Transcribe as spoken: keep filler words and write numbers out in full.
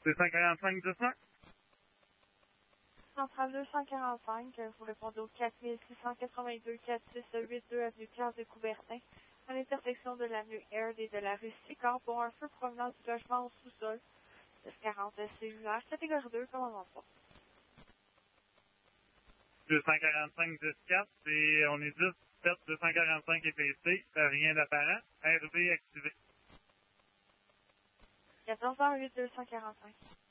deux cent quarante-cinq, dix neuf. Centrale deux cent quarante-cinq, vous répondez au quatre mille six cent quatre-vingt-deux quatre six huit deux avenue Pierre de Coubertin, à l'intersection de l'avenue Aird et de la rue Sicard pour un feu provenant du logement au sous-sol. dix quarante cellulaire, catégorie deux, commandement trois. deux cent quarante-cinq, dix quatre, et on est dix sept deux cent quarante-cinq E P C, rien d'apparent, R V activé. quatorze heures huit deux cent quarante-cinq.